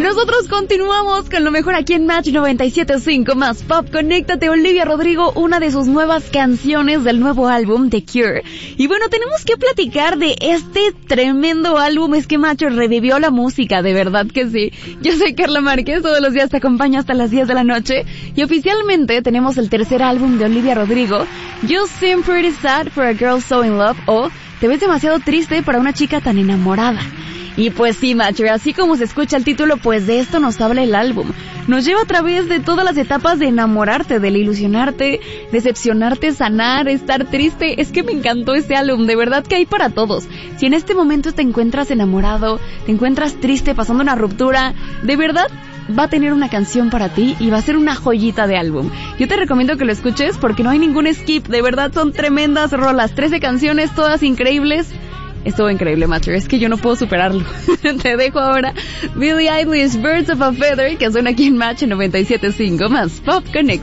nosotros continuamos con lo mejor aquí en Match 97.5 más Pop. Conéctate, Olivia Rodrigo, una de sus nuevas canciones del nuevo álbum The Cure. Y bueno, tenemos que platicar de este tremendo álbum. Es que Macho revivió la música, de verdad que sí. Yo soy Carla Márquez, todos los días te acompaño hasta las 10 de la noche. Y oficialmente tenemos el tercer álbum de Olivia Rodrigo, You Seem Pretty Sad for a Girl So In Love, o Te ves demasiado triste para una chica tan enamorada. Y pues sí, Macho, así como se escucha el título, pues de esto nos habla el álbum. Nos lleva a través de todas las etapas de enamorarte, de ilusionarte, decepcionarte, sanar, estar triste. Es que me encantó este álbum, de verdad que hay para todos. Si en este momento te encuentras enamorado, te encuentras triste, pasando una ruptura, de verdad va a tener una canción para ti y va a ser una joyita de álbum. Yo te recomiendo que lo escuches porque no hay ningún skip, de verdad son tremendas rolas, 13 canciones, todas increíbles. Estuvo increíble, Macho, es que yo no puedo superarlo. Te dejo ahora Billie Eilish, Birds of a Feather, que suena aquí en Match 97.5 más Pop Connect.